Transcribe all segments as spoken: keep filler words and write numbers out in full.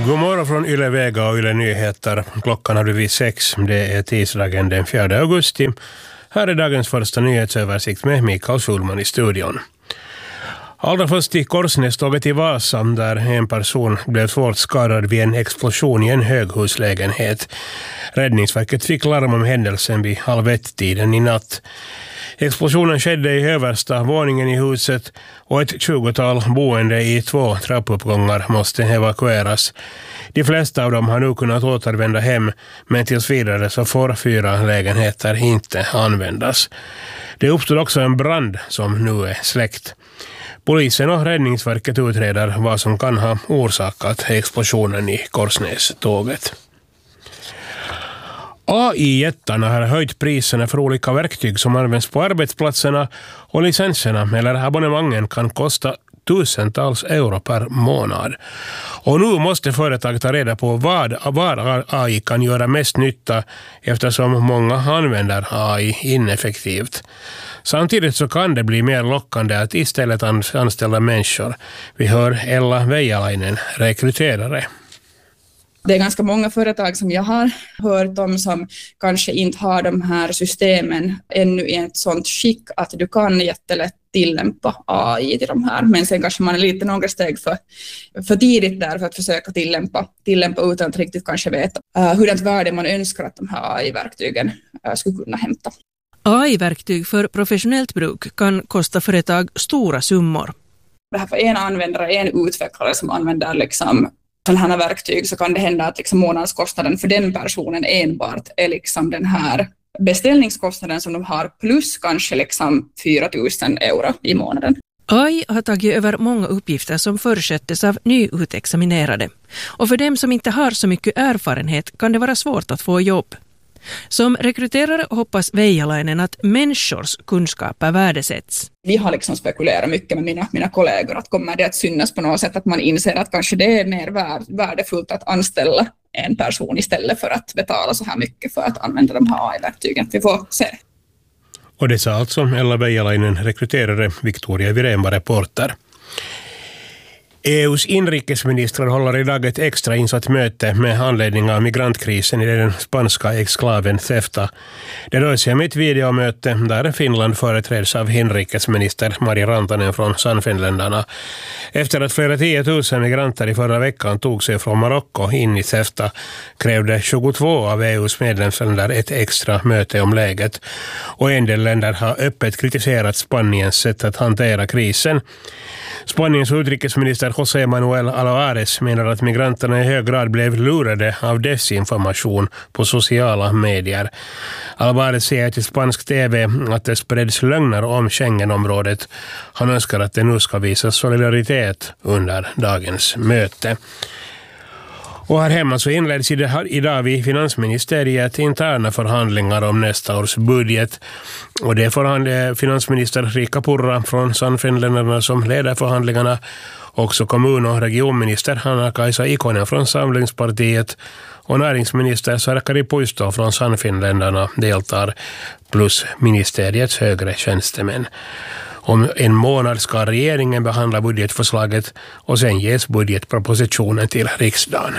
God morgon från Yle Vega och Yle Nyheter. Klockan har blivit sex. Det är tisdagen den fjärde augusti. Här är dagens första nyhetsöversikt med Mikael Schulman i studion. Allra först i Korsnäståget i Vasa där en person blev svårt skadad vid en explosion i en höghuslägenhet. Räddningsverket fick larm om händelsen vid halv ett-tiden i natt. Explosionen skedde i översta våningen i huset och ett tjugotal boende i två trappuppgångar måste evakueras. De flesta av dem har nu kunnat återvända hem, men tills vidare så får fyra lägenheter inte användas. Det uppstod också en brand som nu är släckt. Polisen och Räddningsverket utreder vad som kan ha orsakat explosionen i Korsnäståget. A I-jättarna har höjt priserna för olika verktyg som används på arbetsplatserna och licenserna eller abonnemangen kan kosta tusentals euro per månad. Och nu måste företag ta reda på vad, var A I kan göra mest nytta eftersom många använder A I ineffektivt. Samtidigt så kan det bli mer lockande att istället anställa människor. Vi hör Ella Veijalainen, rekryterare. Det är ganska många företag som jag har hört om som kanske inte har de här systemen ännu i ett sånt skick att du kan jättelätt tillämpa A I till de här. Men sen kanske man är lite några steg för, för tidigt där för att försöka tillämpa, tillämpa utan att riktigt kanske veta uh, hurdant värde man önskar att de här A I-verktygen uh, skulle kunna hämta. A I-verktyg för professionellt bruk kan kosta företag stora summor. Det här för en användare, en utvecklare som använder liksom sådana här verktyg så kan det hända att liksom månadskostnaden för den personen enbart är liksom den här beställningskostnaden som de har plus kanske liksom fyra tusen euro i månaden. A I har tagit över många uppgifter som försättes av nyutexaminerade. Och för dem som inte har så mycket erfarenhet kan det vara svårt att få jobb. Som rekryterare hoppas Veijalainen att människors kunskaper värdesätts. Vi har liksom spekulerat mycket med mina, mina kollegor att kommer det att synas på något sätt att man inser att kanske det är mer värdefullt att anställa en person istället för att betala så här mycket för att använda de här A I-verktygen. Vi får se. Och det sa alltså Ella Veijalainen, rekryterare. Victoria Virén var reporter. E U:s inrikesministrar håller idag ett extra insatt möte med anledning av migrantkrisen i den spanska exklaven Ceuta. Det rör sig om ett videomöte där Finland företräds av inrikesminister Mari Rantanen från Sannfinländarna. Efter att flera tiotusen migranter i förra veckan tog sig från Marocko in i Ceuta krävde tjugotvå av E U:s medlemsländer ett extra möte om läget. Och en del länder har öppet kritiserat Spaniens sätt att hantera krisen. Spaniens utrikesminister José Manuel Álvarez menar att migranterna i hög grad blev lurade av desinformation på sociala medier. Álvarez säger till spansk tv att det spreds lögner om Schengenområdet. Han önskar att det nu ska visas solidaritet under dagens möte. Och här hemma så inleds idag vid finansministeriet interna förhandlingar om nästa års budget. Och det är finansminister Riikka Purra från Sannfinländarna som leder förhandlingarna. Också kommun- och regionminister Hanna-Kaisa Ikonen från Samlingspartiet och näringsminister Sarkari Puisto från Sannfinländarna deltar plus ministeriets högre tjänstemän. Om en månad ska regeringen behandla budgetförslaget och sen ges budgetpropositionen till riksdagen.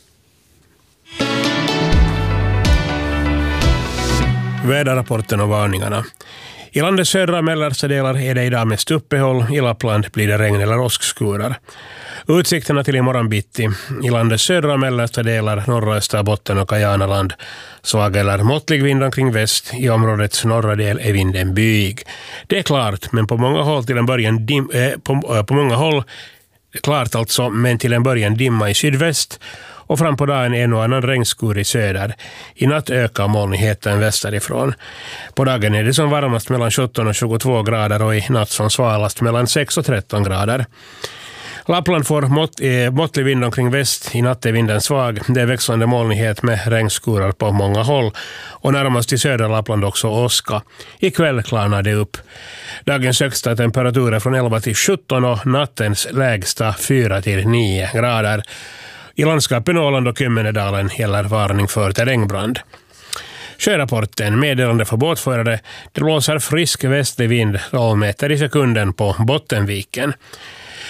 Väderrapporten och varningarna. I landets södra och mellersta delar är det idag mest uppehåll. I Lappland blir det regn eller åskskurar. Utsikterna till imorgon bitti. I landets södra och mellersta delar, norra Österbotten och Kajanaland. Svag eller måttlig vind omkring väst. I områdets norra del är vinden byig. Det är klart, men på många håll till en början dim, eh, på, eh, på många håll klart alltså, men till en början dimma i sydväst. Och fram på dagen en och annan regnskur i söder. I natt ökar molnigheten västerifrån. På dagen är det som varmast mellan sjutton och tjugotvå grader och i natt som svalast mellan sex och tretton grader. Lappland får mått, eh, måttlig vind omkring väst. I natt är vinden svag. Det är växlande molnighet med regnskurar på många håll. Och närmast i södra Lappland också åska. Ikväll klarnar det upp. Dagens högsta temperaturer från elva till sjutton och nattens lägsta fyra till nio grader. I landskapen Åland och Kymmenedalen gäller varning för terrängbrand. Sjörapporten, meddelande för båtförare, det blåser frisk västlig vind tolv meter i sekunden på Bottenviken.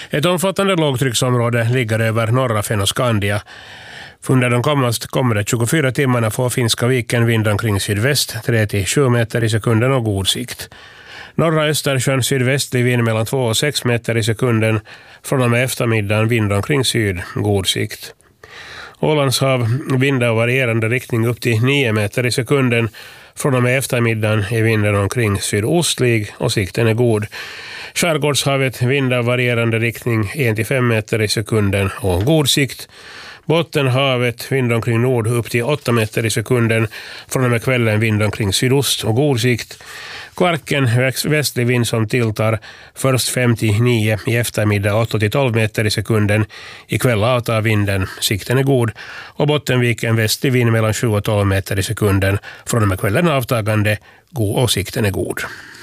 Ett omfattande lågtrycksområde ligger över norra Fennoskandia. Under de kommande, kommande tjugofyra timmarna får Finska viken vind omkring sydväst tre till sju meter i sekunden och god sikt. Norra Östersjön sydvästlig vind mellan två och sex meter i sekunden. Från och med eftermiddagen vind omkring syd, god sikt. Ålandshav vind av varierande riktning upp till nio meter i sekunden. Från och med eftermiddagen är vinden omkring sydostlig och sikten är god. Skärgårdshavet vind av varierande riktning en till fem meter i sekunden och god sikt. Bottenhavet vind omkring nord upp till åtta meter i sekunden. Från och med kvällen vind omkring sydost och god sikt. Kvarken västlig vind som tilltar först fem till nio i eftermiddag åtta till tolv meter i sekunden. I kväll avtar vinden, sikten är god. Och Bottenviken västlig vind mellan sju och tolv meter i sekunden. Från och med kvällen avtagande, god och sikten är god.